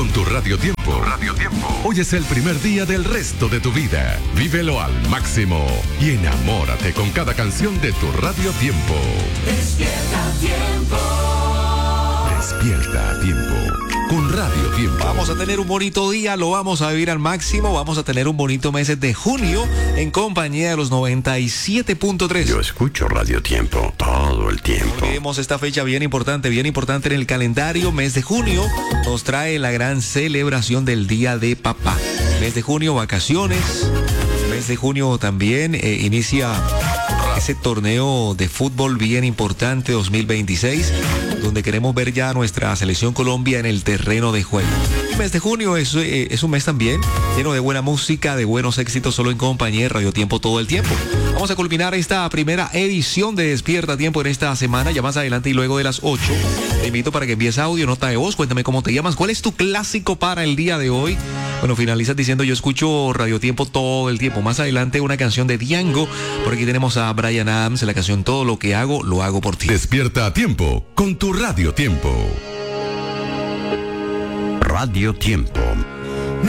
tu Radio Tiempo. Hoy es el primer día del resto de tu vida. Vívelo al máximo y enamórate con cada canción de tu Radio Tiempo. Despierta Tiempo. Despierta a tiempo con Radio Tiempo. Vamos a tener un bonito día, lo vamos a vivir al máximo. Vamos a tener un bonito mes de junio en compañía de los 97.3. Yo escucho Radio Tiempo todo el tiempo. Tenemos esta fecha bien importante en el calendario. Mes de junio nos trae la gran celebración del Día de Papá. Mes de junio, vacaciones. Mes de junio también inicia ese torneo de fútbol bien importante 2026, donde queremos ver ya a nuestra selección Colombia en el terreno de juego. El mes de junio es un mes también lleno de buena música, de buenos éxitos, solo en compañía de Radio Tiempo todo el tiempo. Vamos a culminar esta primera edición de Despierta Tiempo en esta semana, ya más adelante y luego de las 8. Te invito para que envíes audio, nota de voz, cuéntame cómo te llamas, cuál es tu clásico para el día de hoy. Bueno, finalizas diciendo yo escucho Radio Tiempo todo el tiempo. Más adelante una canción de Django, por aquí tenemos a Bryan Adams, la canción Todo lo que hago, lo hago por ti. Despierta a tiempo con tu Radio Tiempo. Radio Tiempo.